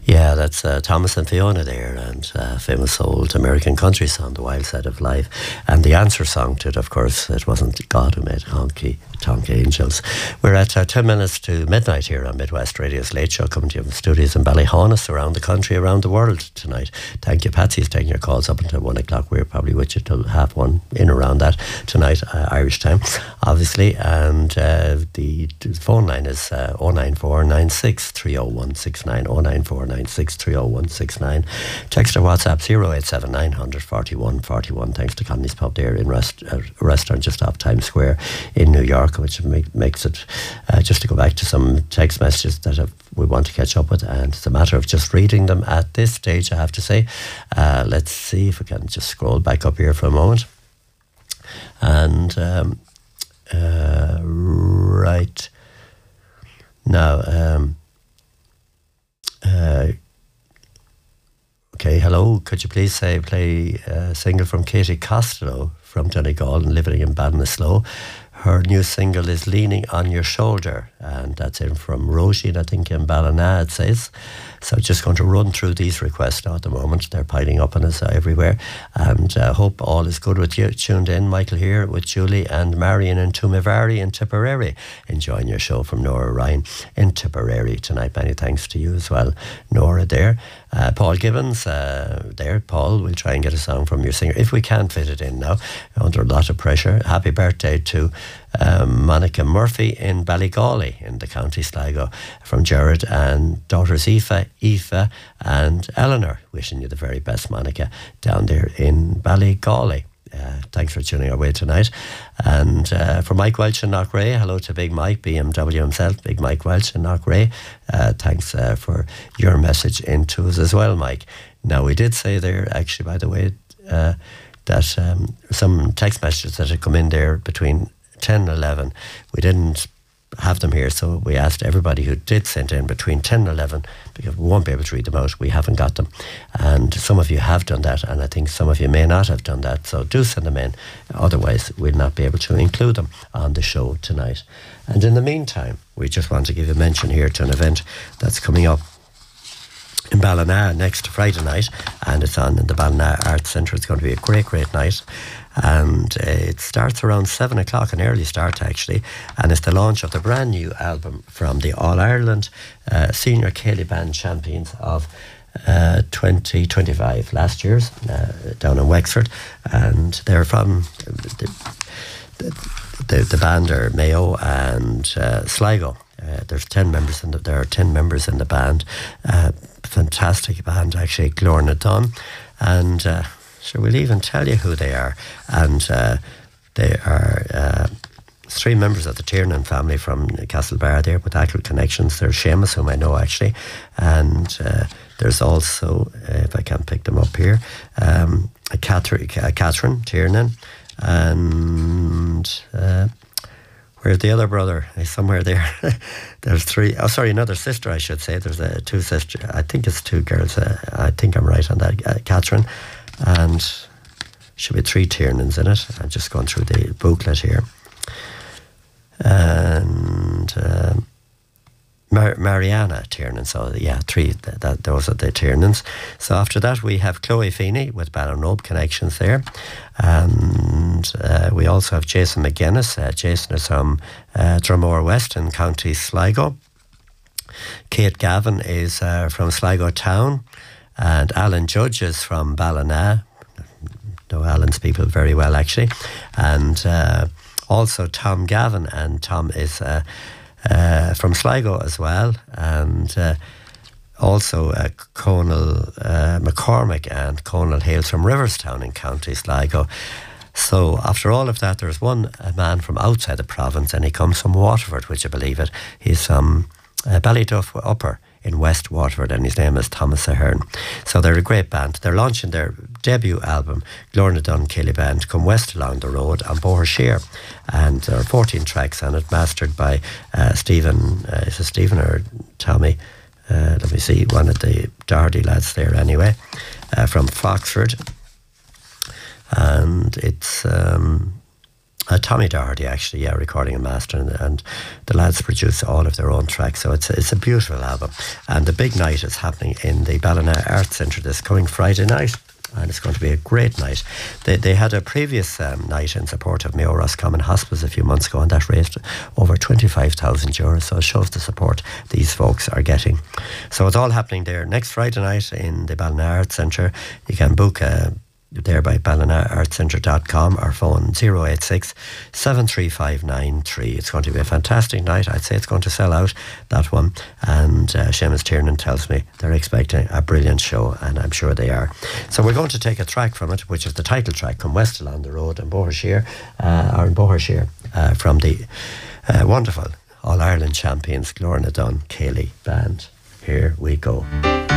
Yeah, that's Thomas and Fiona there, and famous old American country song, The Wild Side of Life. And the answer song to it, of course, it wasn't God who made honky tonk angels. We're at 10 minutes to midnight here on Midwest Radio's Late Show, coming to you from studios in Ballyhaunis, around the country, around the world tonight. Thank you. Patsy's taking your calls up until 1 o'clock. We're probably with you till 1:30, in around that tonight, Irish time, obviously. And the phone line is 09496 30169, 09496 30169. Text or WhatsApp 087 900 41 41. Thanks to Conley's Pub there in restaurant just off Times Square in New York, which makes it, just to go back to some text messages that we want to catch up with, and it's a matter of just reading them at this stage, I have to say. Let's see if we can just scroll back up here for a moment. And right now, okay, hello, could you please play a single from Katie Costello from Donegal and living in Ballinasloe? Her new single is Leaning on Your Shoulder, and that's in from Roisin, I think, in Ballina, it says. So just going to run through these requests now at the moment. They're piling up on us everywhere, and hope all is good with you. Tuned in, Michael here with Julie and Marion in Tumavari in Tipperary, enjoying your show from Nora Ryan in Tipperary tonight. Many thanks to you as well, Nora there. Paul Gibbons there. Paul, we'll try and get a song from your singer if we can fit it in now, under a lot of pressure. Happy birthday to Monica Murphy in Ballygawley in the County Sligo, from Jared and daughters Aoife and Eleanor. Wishing you the very best, Monica, down there in Ballygawley. Thanks for tuning our way tonight. And for Mike Welch in Knockray, hello to Big Mike, BMW himself, Big Mike Welch in Knockray. Thanks for your message into us as well, Mike. Now, we did say there, actually, by the way, that some text messages that had come in there between 10 and 11, we didn't have them here, so we asked everybody who did send in between 10 and 11, because we won't be able to read them out, we haven't got them. And some of you have done that, and I think some of you may not have done that, so do send them in, otherwise we'll not be able to include them on the show tonight. And in the meantime, we just want to give a mention here to an event that's coming up in Ballina next Friday night, and it's on in the Ballina Arts Centre. It's going to be a great night, and it starts around 7 o'clock, an early start actually, and it's the launch of the brand new album from the All-Ireland Senior Céilí Band Champions of 2025, last year's, down in Wexford, and they're from the band are Mayo and Sligo. There are 10 members in the band. Fantastic band, actually. Glorna Dunn, and sure, we'll even tell you who they are. And they are 3 members of the Tiernan family from Castlebar there, with actual connections. There's Seamus, whom I know actually, and there's also, if I can pick them up here, Catherine Tiernan, and where's the other brother? He's somewhere there. There's 3. Oh, sorry, another sister, I should say. There's 2 sisters. I think it's 2 girls. I think I'm right on that. Catherine, and should be 3 Tiernans in it. I'm just going through the booklet here. And Mariana Tiernan. So yeah, 3. Those are the Tiernans. So after that, we have Chloe Feeney with Ballinrobe connections there, and we also have Jason McGuinness. Jason is from Dromore West in County Sligo. Kate Gavin is from Sligo Town, and Alan Judge is from Ballina. Know Alan's people very well actually, and also Tom Gavin, and Tom is from Sligo as well, and also Conal McCormick and Conal hails from Riverstown in County Sligo. So after all of that, there's a man from outside the province, and he comes from Waterford, which I believe it. He's from Ballyduff Upper in West Waterford, and his name is Thomas Ahern. So they're a great band. They're launching their debut album, Glorna Dunn Céilí Band, Come West Along the Road, on Bohershire, and there are 14 tracks on it, mastered by Stephen, is it Stephen or Tommy? Let me see, one of the Doherty lads there anyway, from Foxford, and it's Tommy Doherty, actually, recording and mastering, and the lads produce all of their own tracks. So it's a beautiful album. And the big night is happening in the Ballina Arts Centre this coming Friday night. And it's going to be a great night. They had a previous night in support of Mayo Roscommon Hospice a few months ago, and that raised over €25,000. So it shows the support these folks are getting. So it's all happening there next Friday night in the Ballina Arts Centre. You can book there by ballinaartscentre.com or phone 086 73593. It's going to be a fantastic night. I'd say it's going to sell out, that one. And Seamus Tiernan tells me they're expecting a brilliant show, and I'm sure they are. So we're going to take a track from it, which is the title track, Come West Along the Road in Bohershire, from the wonderful All-Ireland champions Glorna Dunn Cayley Band. Here we go.